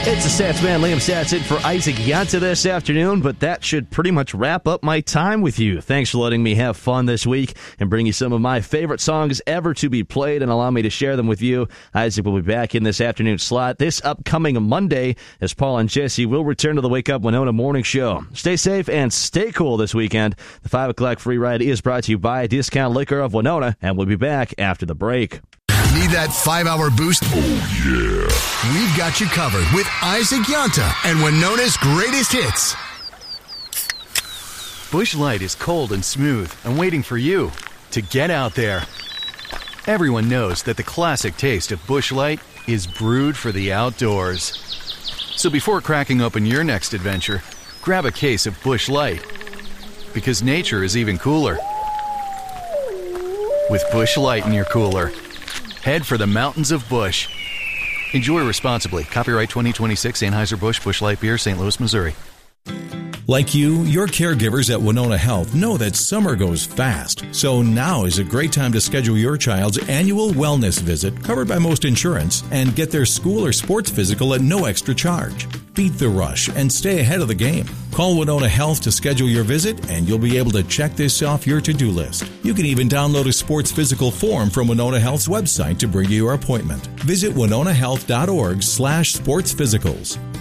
It's the Stats Man, Liam Stats, in for Isaac Yanta this afternoon, but that should pretty much wrap up my time with you. Thanks for letting me have fun this week and bring you some of my favorite songs ever to be played and allow me to share them with you. Isaac will be back in this afternoon slot this upcoming Monday as Paul and Jesse will return to the Wake Up Winona Morning Show. Stay safe and stay cool this weekend. The 5 o'clock free ride is brought to you by Discount Liquor of Winona, and we'll be back after the break. Need that 5-hour boost? Oh, yeah. We've got you covered with Isaac Yanta and Winona's greatest hits. Busch Light is cold and smooth and waiting for you to get out there. Everyone knows that the classic taste of Busch Light is brewed for the outdoors. So before cracking open your next adventure, grab a case of Busch Light. Because nature is even cooler. With Busch Light in your cooler. Head for the mountains of Busch. Enjoy responsibly. Copyright 2026 Anheuser-Busch Busch Light Beer, St. Louis, Missouri. Like you, your caregivers at Winona Health know that summer goes fast. So now is a great time to schedule your child's annual wellness visit, covered by most insurance, and get their school or sports physical at no extra charge. Beat the rush and stay ahead of the game. Call Winona Health to schedule your visit, and you'll be able to check this off your to-do list. You can even download a sports physical form from Winona Health's website to bring you your appointment. Visit winonahealth.org/sportsphysicals.